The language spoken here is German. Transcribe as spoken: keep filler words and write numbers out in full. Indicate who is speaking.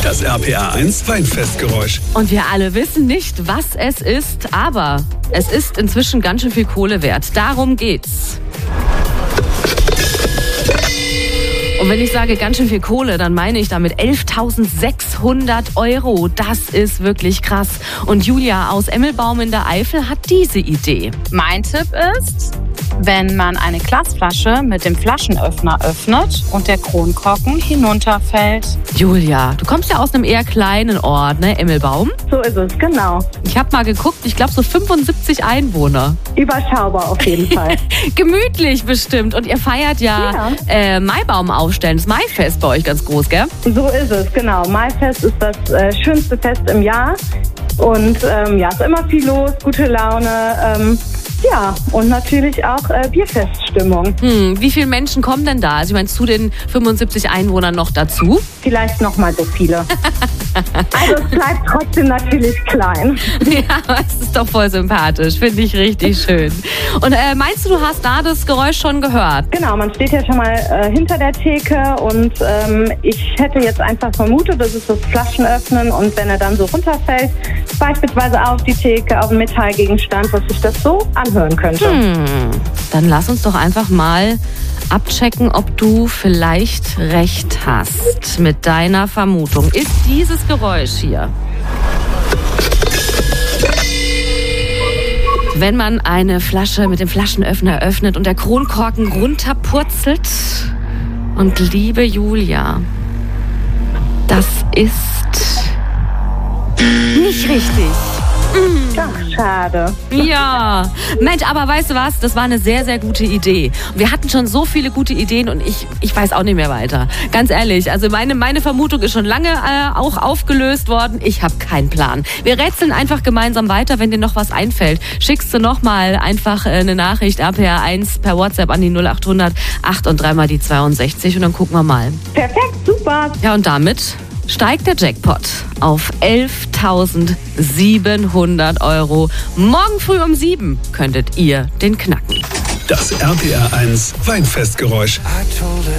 Speaker 1: Das R P R eins Weinfestgeräusch.
Speaker 2: Und wir alle wissen nicht, was es ist, aber es ist inzwischen ganz schön viel Kohle wert. Darum geht's. Und wenn ich sage ganz schön viel Kohle, dann meine ich damit elftausendsechshundert Euro. Das ist wirklich krass. Und Julia aus Emmelbaum in der Eifel hat diese Idee.
Speaker 3: Mein Tipp ist, wenn man eine Glasflasche mit dem Flaschenöffner öffnet und der Kronkorken hinunterfällt.
Speaker 2: Julia, du kommst ja aus einem eher kleinen Ort, ne, Emmelbaum?
Speaker 4: So ist es, genau.
Speaker 2: Ich habe mal geguckt, ich glaube so fünfundsiebzig Einwohner.
Speaker 4: Überschaubar auf jeden Fall.
Speaker 2: Gemütlich bestimmt. Und ihr feiert ja,
Speaker 4: Ja.
Speaker 2: Äh, Maibaum aufstellen, das Maifest bei euch ganz groß, gell?
Speaker 4: So ist es, genau. Maifest ist das äh, schönste Fest im Jahr. Und ähm, ja, es ist immer viel los, gute Laune. Ähm, ja, und natürlich auch äh, Bierfeststimmung.
Speaker 2: Hm, wie viele Menschen kommen denn da? Also ich meine, zu den fünfundsiebzig Einwohnern noch dazu?
Speaker 4: Vielleicht noch mal so viele. Also es bleibt trotzdem natürlich klein.
Speaker 2: Ja, das ist doch voll sympathisch. Finde ich richtig schön. Und äh, meinst du, du hast da das Geräusch schon gehört?
Speaker 4: Genau, man steht ja schon mal äh, hinter der Theke und ähm, ich hätte jetzt einfach vermutet, das ist das Flaschenöffnen und wenn er dann so runterfällt, beispielsweise auf die Theke, auf einen Metallgegenstand, dass sich das so anhören könnte.
Speaker 2: Hm, dann lass uns doch einfach mal abchecken, ob du vielleicht recht hast mit deiner Vermutung. Ist dieses Geräusch hier, wenn man eine Flasche mit dem Flaschenöffner öffnet und der Kronkorken runterpurzelt? Und liebe Julia, das ist nicht richtig.
Speaker 4: Ach, schade.
Speaker 2: Ja, Mensch, aber weißt du was? Das war eine sehr, sehr gute Idee. Wir hatten schon so viele gute Ideen und ich, ich weiß auch nicht mehr weiter. Ganz ehrlich, also meine, meine Vermutung ist schon lange äh, auch aufgelöst worden. Ich habe keinen Plan. Wir rätseln einfach gemeinsam weiter. Wenn dir noch was einfällt, schickst du nochmal einfach äh, eine Nachricht R P R eins per WhatsApp an die null acht hundert acht und dreimal die zweiundsechzig und dann gucken wir mal.
Speaker 4: Perfekt, super.
Speaker 2: Ja, und damit steigt der Jackpot auf elftausendsiebenhundert Euro. Morgen früh um sieben könntet ihr den knacken.
Speaker 1: Das R P R eins Weinfestgeräusch.